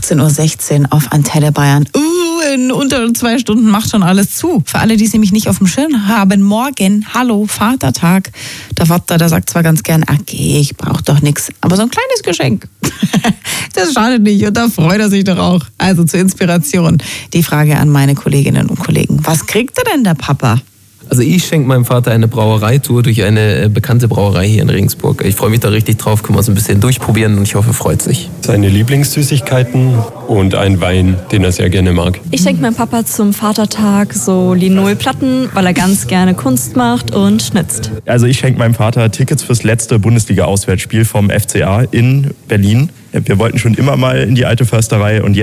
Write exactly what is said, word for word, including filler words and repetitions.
achtzehn Uhr sechzehn auf Antenne Bayern. Uh, in unter zwei Stunden macht schon alles zu. Für alle, die es nämlich nicht auf dem Schirm haben, morgen, hallo, Vatertag. Der Vater, der sagt zwar ganz gern, okay, ich brauche doch nichts, aber so ein kleines Geschenk, das schadet nicht und da freut er sich doch auch. Also zur Inspiration die Frage an meine Kolleginnen und Kollegen. Was kriegt denn der Papa? Also ich schenke meinem Vater eine Brauereitour durch eine bekannte Brauerei hier in Regensburg. Ich freue mich da richtig drauf, können wir uns ein bisschen durchprobieren und ich hoffe, er freut sich. Seine Lieblingssüßigkeiten und einen Wein, den er sehr gerne mag. Ich schenke meinem Papa zum Vatertag so Linolplatten, weil er ganz gerne Kunst macht und schnitzt. Also ich schenke meinem Vater Tickets fürs letzte Bundesliga-Auswärtsspiel vom F C A in Berlin. Wir wollten schon immer mal in die alte Försterei und